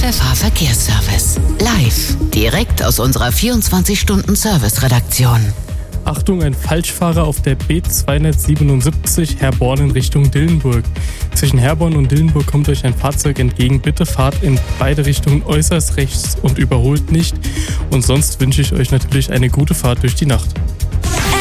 Pfeffer Verkehrsservice. Live, direkt aus unserer 24-Stunden-Service-Redaktion. Achtung, ein Falschfahrer auf der B277 Herborn in Richtung Dillenburg. Zwischen Herborn und Dillenburg kommt euch ein Fahrzeug entgegen. Bitte fahrt in beide Richtungen äußerst rechts und überholt nicht. Und sonst wünsche ich euch natürlich eine gute Fahrt durch die Nacht.